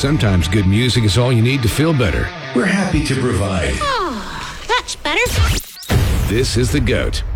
Sometimes good music is all you need to feel better. We're happy to provide. Oh, that's better. This is The GOAT.